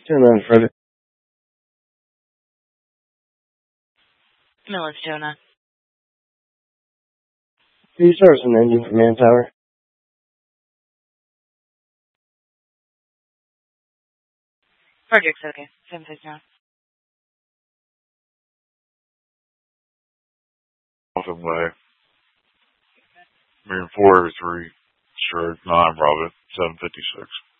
1011 Frederick. Millis, Jonah. Can you service an engine for Manpower? Frederick's okay. 7-6 now. Awesome way. Marine 403, sure, 9 Bravo, 756.